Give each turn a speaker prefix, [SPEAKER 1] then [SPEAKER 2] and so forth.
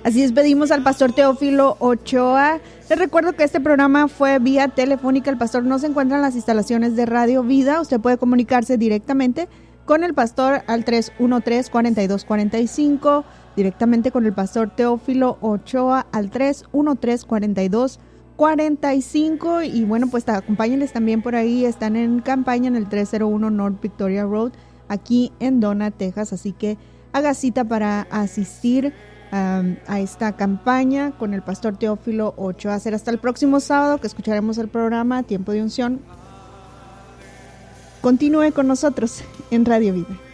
[SPEAKER 1] Así despedimos al pastor Teófilo Ochoa. Les recuerdo que este programa fue vía telefónica. El pastor no se encuentra en las instalaciones de Radio Vida. Usted puede comunicarse directamente con el pastor al 313-4245, directamente con el pastor Teófilo Ochoa al 313-4245. Y bueno, pues acompáñenles también por ahí. Están en campaña en el 301 North Victoria Road, aquí en Donna, Texas. Así que haga cita para asistir a esta campaña con el pastor Teófilo Ochoa. Será hasta el próximo sábado que escucharemos el programa Tiempo de Unción. Continúe con nosotros en Radio Vida.